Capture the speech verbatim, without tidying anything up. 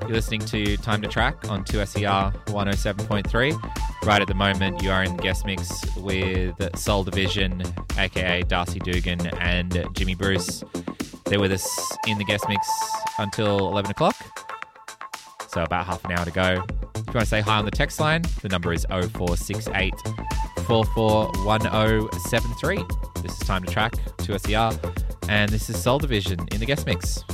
You're listening to Time to Track on two S E R one oh seven point three. Right at the moment, you are in the guest mix with Soul Division, aka Darcy Dugan and Jimmy Bruce. They're with us in the guest mix until eleven o'clock. So about half an hour to go. If you want to say hi on the text line, the number is oh four six eight, four four one oh seven three. This is Time to Track, two S E R, and this is Soul Division in the guest mix.